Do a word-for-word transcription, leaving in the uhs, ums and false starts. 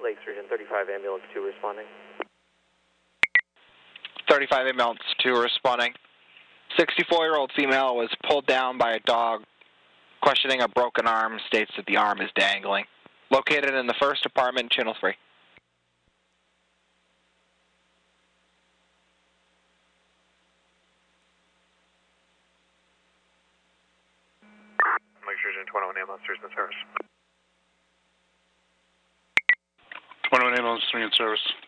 Lakes Region thirty-five, ambulance two responding. thirty-five ambulance two responding. sixty-four-year-old female was pulled down by a dog. Questioning a broken arm, states that the arm is dangling. Located in the first apartment, channel three. Lakes Region twenty-one ambulance three in service. twenty-one ambulance three in service.